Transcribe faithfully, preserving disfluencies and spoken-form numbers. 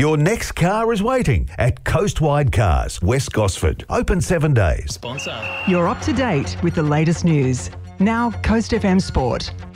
Your next car is waiting at Coastwide Cars, West Gosford. Open seven days. Sponsor. You're up to date with the latest news. Now, Coast F M Sport.